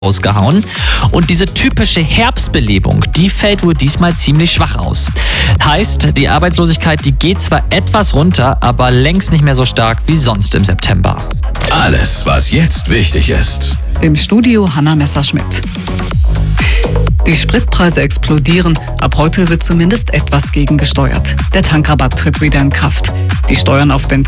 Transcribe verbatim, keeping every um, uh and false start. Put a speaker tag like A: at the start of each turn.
A: rausgehauen. Und diese typische Herbstbelebung, die fällt wohl diesmal ziemlich schwach aus. Heißt, die Arbeitslosigkeit, die geht zwar etwas runter, aber längst nicht mehr so stark wie sonst im September.
B: Alles, was jetzt wichtig ist.
C: Im Studio Hanna Messerschmidt. Die Spritpreise explodieren. Ab heute wird zumindest etwas gegengesteuert. Der Tankrabatt tritt wieder in Kraft. Die Steuern auf Benzin